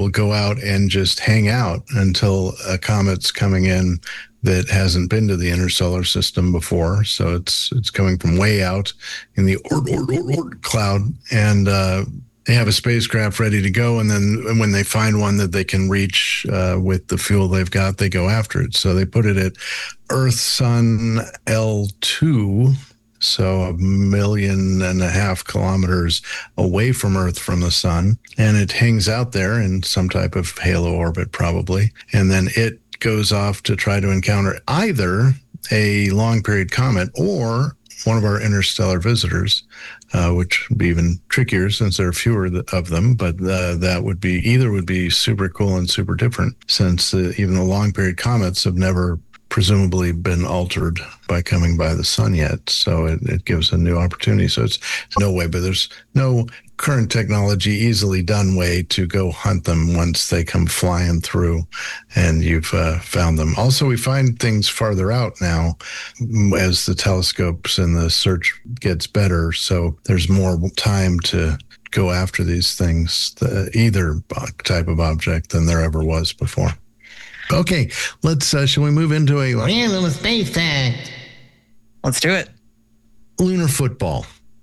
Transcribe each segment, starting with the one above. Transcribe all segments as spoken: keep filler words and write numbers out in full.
will go out and just hang out until a comet's coming in that hasn't been to the interstellar system before. So it's it's coming from way out in the Oort, Oort, Oort, Oort cloud. And uh, they have a spacecraft ready to go. And then when they find one that they can reach uh, with the fuel they've got, they go after it. So they put it at Earth Sun L two, so a million and a half kilometers away from Earth from the sun. And it hangs out there in some type of halo orbit, probably. And then it goes off to try to encounter either a long period comet or one of our interstellar visitors, uh, which would be even trickier since there are fewer of them. But uh, that would be, either would be super cool and super different, since uh, even the long period comets have never presumably been altered by coming by the sun yet. So it, it gives a new opportunity. So it's no way, but there's no current technology, easily done way to go hunt them once they come flying through and you've uh, found them. Also, we find things farther out now as the telescopes and the search gets better. So there's more time to go after these things, the, either type of object, than there ever was before. Okay, let's, uh, shall we move into a little space fact? Let's do it. Lunar football.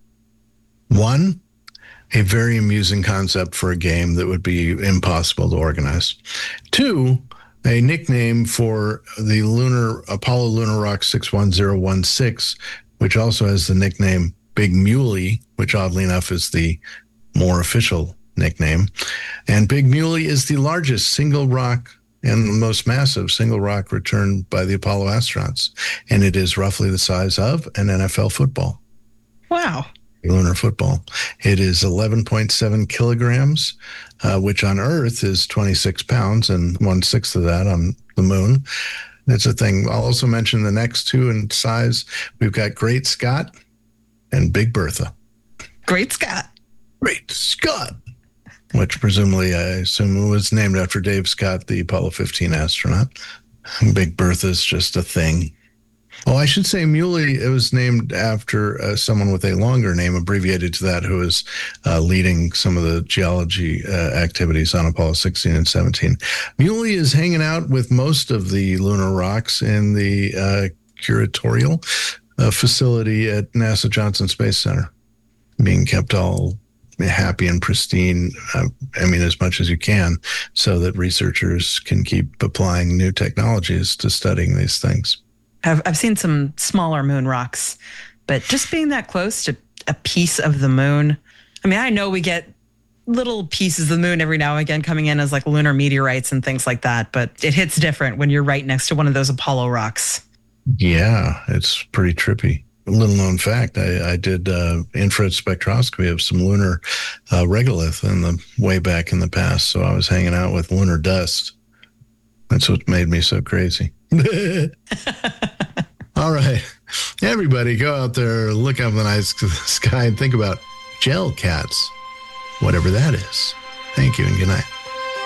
One, a very amusing concept for a game that would be impossible to organize. Two, a nickname for the lunar Apollo Lunar Rock six one zero one six, which also has the nickname Big Muley, which oddly enough is the more official nickname. And Big Muley is the largest single rock and the most massive single rock returned by the Apollo astronauts. And it is roughly the size of an N F L football. Wow. Lunar football. It is eleven point seven kilograms, uh, which on Earth is twenty-six pounds, and one-sixth of that on the moon. That's a thing. I'll also mention the next two in size. We've got Great Scott and Big Bertha. Great Scott. Great Scott. Which presumably, I assume, was named after Dave Scott, the Apollo fifteen astronaut. Big Bertha's just a thing. Oh, I should say Muley, it was named after uh, someone with a longer name, abbreviated to that, who was uh, leading some of the geology uh, activities on Apollo sixteen and seventeen. Muley is hanging out with most of the lunar rocks in the uh, curatorial uh, facility at NASA Johnson Space Center, being kept all happy and pristine, uh, I mean, as much as you can, so that researchers can keep applying new technologies to studying these things. I've, I've seen some smaller moon rocks, but just being that close to a piece of the moon, I mean, I know we get little pieces of the moon every now and again coming in as like lunar meteorites and things like that, but it hits different when you're right next to one of those Apollo rocks. Yeah, it's pretty trippy. A little known fact, I, I did uh, infrared spectroscopy of some lunar uh, regolith in the way back in the past, so I was hanging out with lunar dust. That's what made me so crazy. All right. Everybody go out there, look up in the night sky, and think about gel cats, whatever that is. Thank you and good night.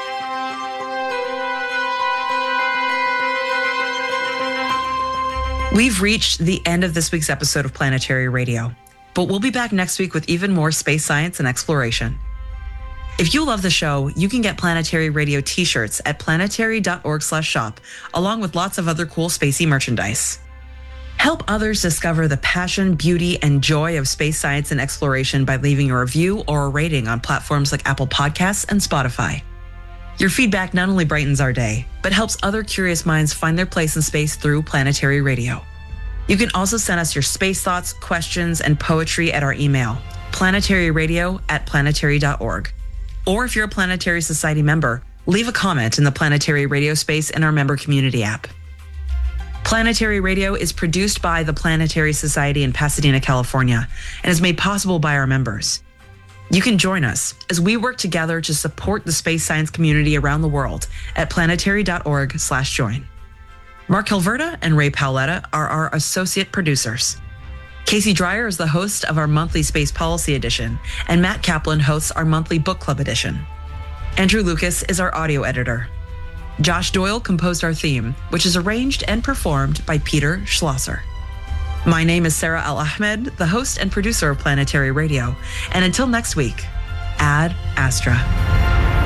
We've reached the end of this week's episode of Planetary Radio, but we'll be back next week with even more space science and exploration. If you love the show, you can get Planetary Radio t-shirts at planetary.org slash shop, along with lots of other cool spacey merchandise. Help others discover the passion, beauty, and joy of space science and exploration by leaving a review or a rating on platforms like Apple Podcasts and Spotify. Your feedback not only brightens our day, but helps other curious minds find their place in space through Planetary Radio. You can also send us your space thoughts, questions, and poetry at our email, planetaryradio at planetary dot org. Or if you're a Planetary Society member, leave a comment in the Planetary Radio space in our member community app. Planetary Radio is produced by the Planetary Society in Pasadena, California, and is made possible by our members. You can join us as we work together to support the space science community around the world at planetary.org slash join. Mark Hilverda and Ray Paoletta are our associate producers. Casey Dreyer is the host of our monthly Space Policy Edition, and Matt Kaplan hosts our monthly Book Club Edition. Andrew Lucas is our audio editor. Josh Doyle composed our theme, which is arranged and performed by Peter Schlosser. My name is Sarah Al-Ahmed, the host and producer of Planetary Radio. And until next week, Ad Astra.